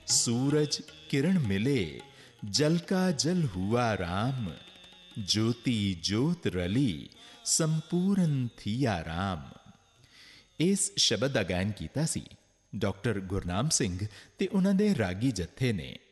सूरज किरण मिले जल का जल हुआ राम, ज्योति ज्योत रली संपूर्ण थिया राम। इस शब्द का गायन कीता सी डॉक्टर गुरनाम सिंह ते उन्हां दे रागी जत्थे ने।